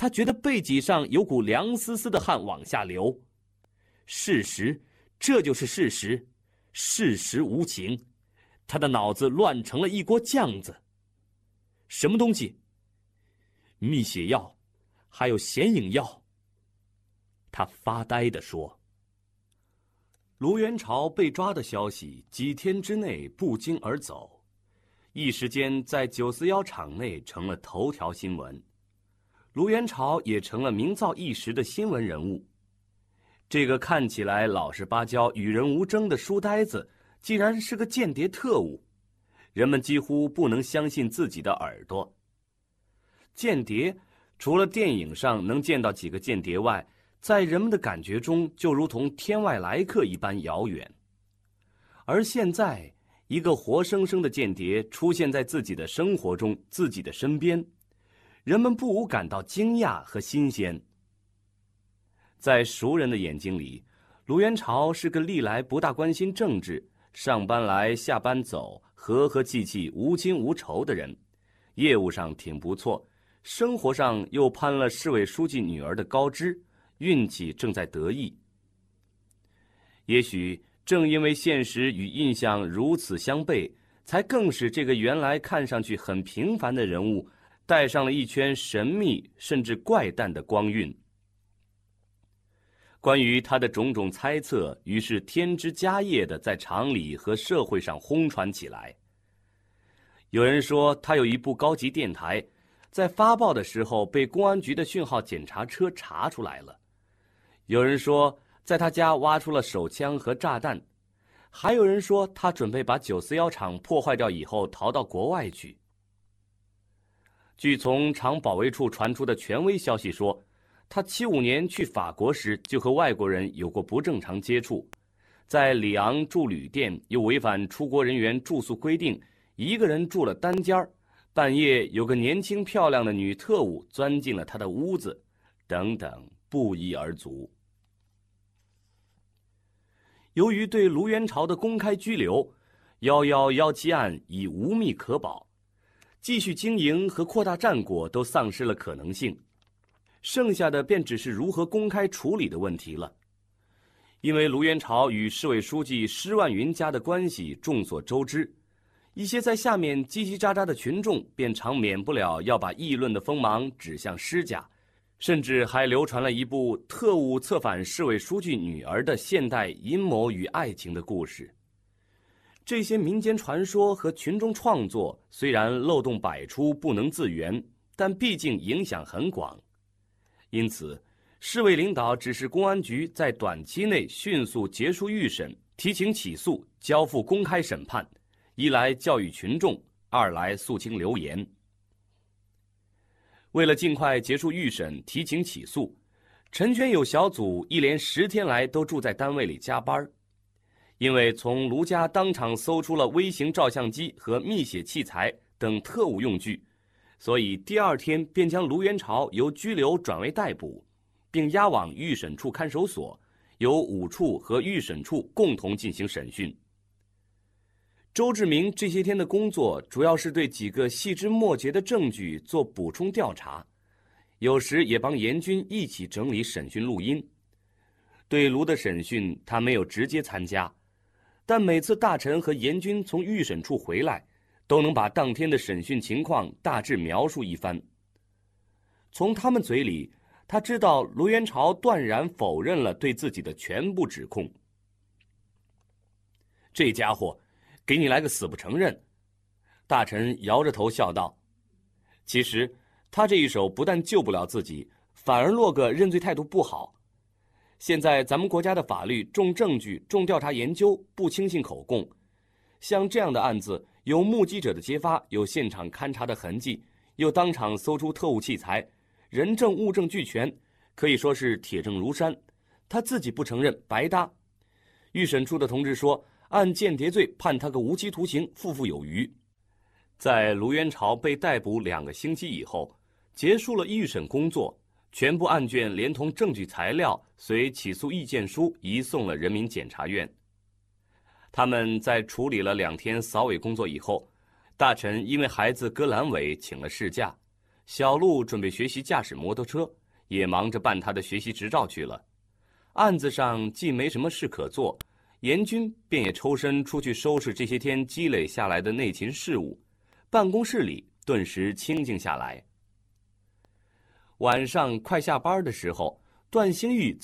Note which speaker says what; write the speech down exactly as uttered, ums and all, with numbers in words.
Speaker 1: 他觉得背脊上有股凉丝丝的汗往下流。事实，这就是事实，事实无情。他的脑子乱成了一锅酱子。什么东西？蜜血药，还有显影药。他发呆地说。卢元朝被抓的消息几天之内不胫而走，一时间在九四一厂内成了头条新闻。卢元朝也成了名噪一时的新闻人物。这个看起来老实巴交、与人无争的书呆子，竟然是个间谍特务，人们几乎不能相信自己的耳朵。间谍，除了电影上能见到几个间谍外，在人们的感觉中就如同天外来客一般遥远。而现在，一个活生生的间谍出现在自己的生活中、自己的身边，人们不无感到惊讶和新鲜。在熟人的眼睛里，卢元朝是个历来不大关心政治、上班来下班走、和和气气、无亲无仇的人，业务上挺不错，生活上又攀了市委书记女儿的高枝，运气正在得意。也许正因为现实与印象如此相悖，才更使这个原来看上去很平凡的人物带上了一圈神秘甚至怪诞的光晕。关于他的种种猜测，于是添枝加叶地在厂里和社会上轰传起来。有人说他有一部高级电台，在发报的时候被公安局的讯号检查车查出来了。有人说在他家挖出了手枪和炸弹，还有人说他准备把九四一厂破坏掉以后逃到国外去。据从厂保卫处传出的权威消息说，他七五年去法国时就和外国人有过不正常接触，在里昂住旅店又违反出国人员住宿规定，一个人住了单间儿，半夜有个年轻漂亮的女特务钻进了他的屋子，等等，不一而足。由于对卢元朝的公开拘留，一一一七案已无密可保，继续经营和扩大战果都丧失了可能性，剩下的便只是如何公开处理的问题了。因为卢元朝与市委书记施万云家的关系众所周知，一些在下面叽叽喳喳的群众便常免不了要把议论的锋芒指向施家，甚至还流传了一部特务策反市委书记女儿的现代阴谋与爱情的故事。这些民间传说和群众创作虽然漏洞百出不能自圆，但毕竟影响很广。因此，市委领导指示公安局在短期内迅速结束预审，提请起诉，交付公开审判，一来教育群众，二来肃清流言。为了尽快结束预审，提请起诉，陈全友小组一连十天来都住在单位里加班。因为从卢家当场搜出了微型照相机和密写器材等特务用具，所以第二天便将卢元朝由拘留转为逮捕，并押往预审处看守所，由五处和预审处共同进行审讯。周志明这些天的工作主要是对几个细枝末节的证据做补充调查，有时也帮严军一起整理审讯录音。对卢的审讯他没有直接参加，但每次大臣和严军从预审处回来，都能把当天的审讯情况大致描述一番。从他们嘴里，他知道卢元朝断然否认了对自己的全部指控。这家伙，给你来个死不承认！大臣摇着头笑道：“其实他这一手不但救不了自己，反而落个认罪态度不好。现在咱们国家的法律重证据、重调查研究，不轻信口供。像这样的案子，有目击者的揭发，有现场勘查的痕迹，又当场搜出特务器材，人证物证俱全，可以说是铁证如山。他自己不承认，白搭。预审处的同志说，按间谍罪判他个无期徒刑，富富有余。”在卢元朝被逮捕两个星期以后，结束了预审工作，全部案卷连同证据材料随起诉意见书移送了人民检察院。他们在处理了两天扫尾工作以后，大臣因为孩子割阑尾请了事假，
Speaker 2: 小陆准备学习驾驶摩托车，也忙着办他的学习执照去了。案子上既没什么事可做，严军便也抽身出去收拾这些天积累下来的内勤事务，办公室里顿时清静下来。晚上快下班的时候，段兴玉